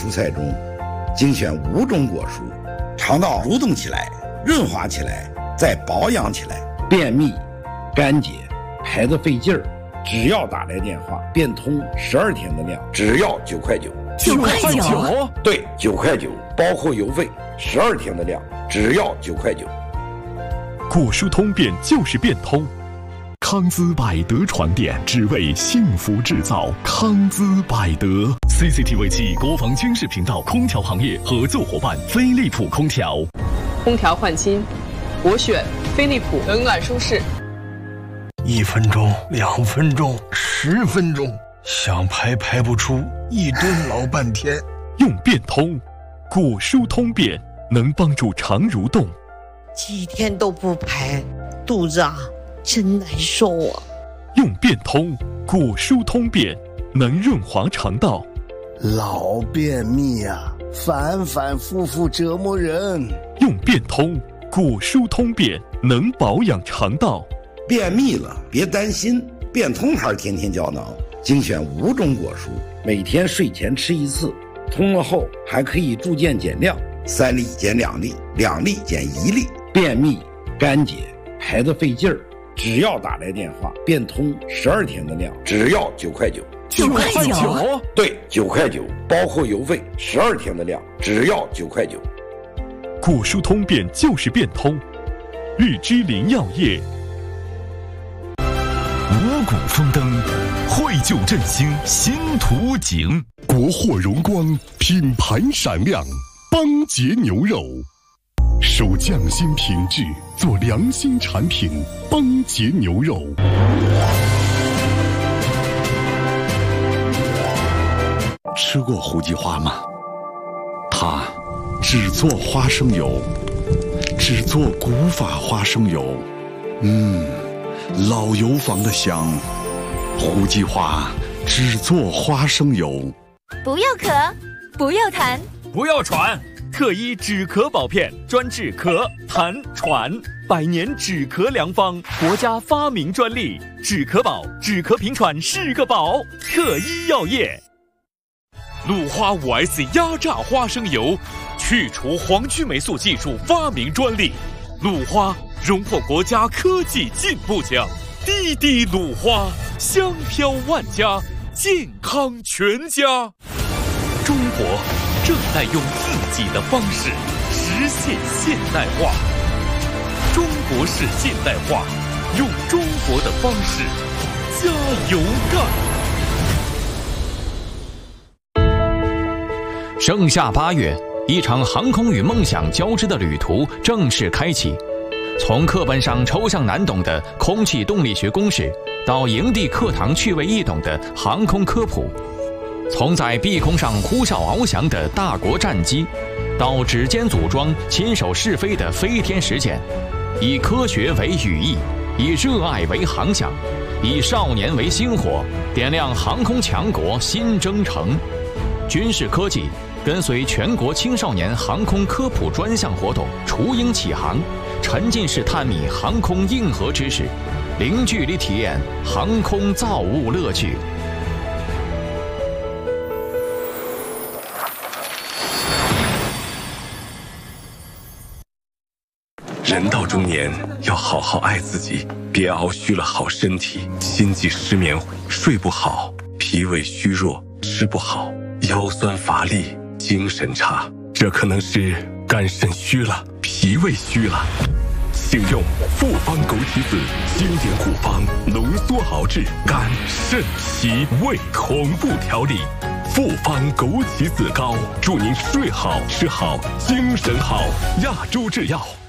蔬菜中，精选5种果蔬，肠道蠕动起来，润滑起来，再保养起来，便秘、干结、排得费劲儿，只要打来电话，变通12天的量，只要9块9。 9块9？ 对，9块9，包括邮费，12天的量，只要9块9。 果蔬通便就是变通。康姿百德床垫，只为幸福制造。康姿百德 ，CCTV 7国防军事频道空调行业合作伙伴飞利浦空调。 空调换新，我选飞利浦，冷暖舒适。 1分钟、2分钟、10分钟，想排不出，一蹲老半天。 用变通，果蔬通便能帮助肠蠕动。 几天都不排，肚子真难受啊！ 用变通，果蔬通便能润滑肠道。 老便秘反反复复折磨人。 用变通，果蔬通便能保养肠道。 便秘了别担心，变通牌天天胶囊，精选5种果蔬，每天睡前吃1次，通了后还可以逐渐减量，3粒减2粒，2粒减1粒。便秘、干结、排得费劲儿，只要打来电话，变通12天的量，只要9块9。 9块9？ 对，9块9，包括邮费12天的量，只要9块9。 果蔬通便就是变通。绿之林药业。五谷丰登，绘就振兴新图景。国货荣光，品牌闪亮，邦杰牛肉。守匠心品质，做良心产品，邦杰牛肉。 吃过胡记花吗？它只做花生油，只做古法花生油。老油坊的香。胡记花只做花生油。 不要咳，不要痰， 不要喘。特一止咳宝片，专治咳、痰、喘，100年止咳良方，国家发明专利。止咳宝，止咳平喘是个宝。特一药业。鲁花5S 压榨花生油，去除黄曲霉素技术发明专利。鲁花荣获国家科技进步奖。滴滴鲁花，香飘万家，健康全家。中国正在用自己的方式实现现代化。中国式现代化，用中国的方式加油干。 盛夏8月，一场航空与梦想交织的旅途正式开启。从课本上抽象难懂的空气动力学公式，到营地课堂趣味易懂的航空科普；从在碧空上呼啸翱翔的大国战机，到指尖组装、亲手试飞的飞天实践，以科学为语义，以热爱为航向，以少年为星火，点亮航空强国新征程。军事科技跟随全国青少年航空科普专项活动雏鹰起航，沉浸式探秘航空硬核知识，零距离体验航空造物乐趣。 人到中年，要好好爱自己，别熬虚了好身体，心悸失眠，睡不好，脾胃虚弱，吃不好，腰酸乏力，精神差，这可能是肝肾虚了，脾胃虚了。请用复方枸杞子经典古方浓缩熬制肝肾脾胃同步调理。复方枸杞子膏，祝您睡好吃好精神好。亚洲制药。